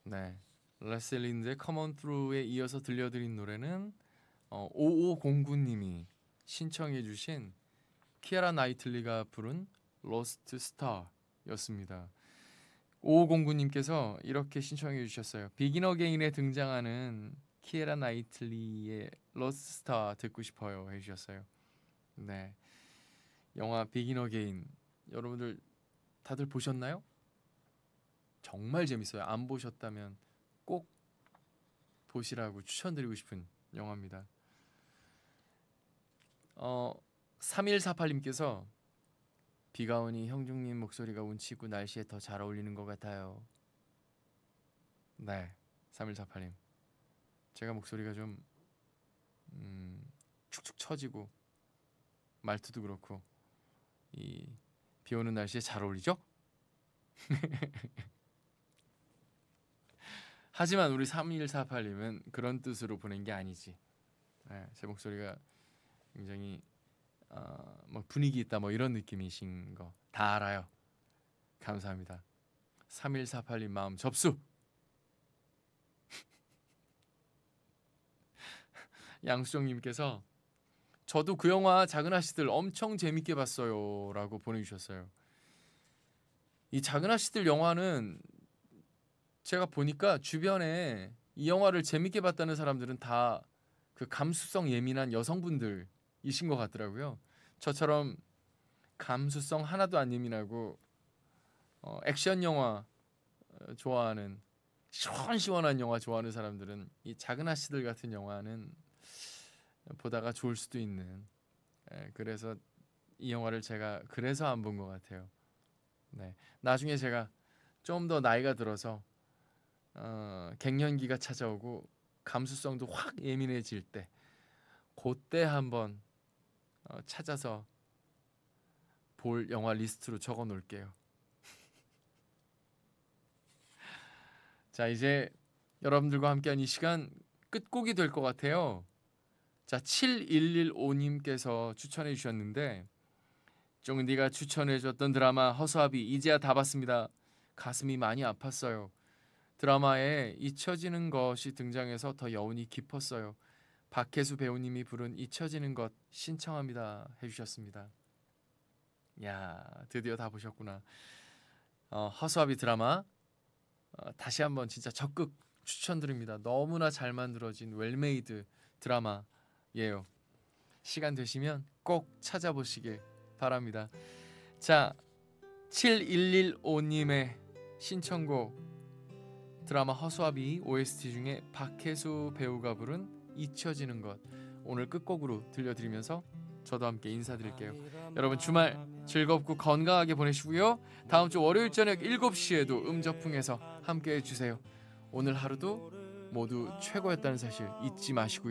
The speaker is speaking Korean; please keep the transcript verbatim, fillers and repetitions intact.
네, 레슬린드의 Come On Through에 이어서 들려드린 노래는 어, 오오공구님이 신청해주신 키아라 나이틀리가 부른 Lost Star였습니다. 오오공구님께서 이렇게 신청해주셨어요. 비긴 어게인에 등장하는 키아라 나이틀리의 Lost Star 듣고 싶어요 해주셨어요. 네, 영화 비긴 어게인 여러분들 다들 보셨나요? 정말 재밌어요. 안 보셨다면 꼭 보시라고 추천드리고 싶은 영화입니다. 어, 삼일사팔님께서 비가 오니 형중님 목소리가 운치 있고 날씨에 더 잘 어울리는 것 같아요. 네, 삼일사팔님 제가 목소리가 좀 음, 축축 처지고 말투도 그렇고 이 비 오는 날씨에 잘 어울리죠? 하지만 우리 삼일사팔님은 그런 뜻으로 보낸 게 아니지. 네, 제 목소리가 굉장히 어, 뭐 분위기 있다 뭐 이런 느낌이신 거 다 알아요. 감사합니다. 삼일사팔님 마음 접수. 양수정님께서 저도 그 영화 작은 아씨들 엄청 재밌게 봤어요 라고 보내주셨어요. 이 작은 아씨들 영화는 제가 보니까 주변에 이 영화를 재밌게 봤다는 사람들은 다 그 감수성 예민한 여성분들이신 것 같더라고요. 저처럼 감수성 하나도 안 예민하고 어, 액션 영화 어, 좋아하는 시원시원한 영화 좋아하는 사람들은 이 작은 아씨들 같은 영화는 보다가 좋을 수도 있는. 예, 그래서 이 영화를 제가 그래서 안 본 것 같아요. 네, 나중에 제가 좀 더 나이가 들어서 어, 갱년기가 찾아오고 감수성도 확 예민해질 때 그때 한번 어, 찾아서 볼 영화 리스트로 적어 놓을게요. 자, 이제 여러분들과 함께한 이 시간 끝곡이 될 것 같아요. 자, 칠일일오님께서 추천해 주셨는데 쫑디가 추천해 줬던 드라마 허수아비 이제야 다 봤습니다. 가슴이 많이 아팠어요. 드라마에 잊혀지는 것이 등장해서 더 여운이 깊었어요. 박혜수 배우님이 부른 잊혀지는 것 신청합니다 해주셨습니다. 야, 드디어 다 보셨구나. 어, 허수아비 드라마 어, 다시 한번 진짜 적극 추천드립니다. 너무나 잘 만들어진 웰메이드 드라마예요. 시간 되시면 꼭 찾아보시길 바랍니다. 자, 칠일일오님의 신청곡 드라마 허수아비 오에스티 중에 박혜수 배우가 부른 잊혀지는 것 오늘 끝곡으로 들려드리면서 저도 함께 인사드릴게요. 여러분 주말 즐겁고 건강하게 보내시고요. 다음 주 월요일 저녁 일곱 시에도 음저풍에서 함께 해주세요. 오늘 하루도 모두 최고였다는 사실 잊지 마시고요.